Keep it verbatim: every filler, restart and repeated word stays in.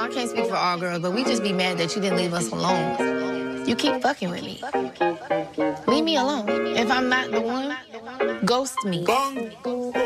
I can't speak for all girls, but we just be mad that you didn't leave us alone. You keep fucking with me. Leave me alone. If I'm not the one, ghost me.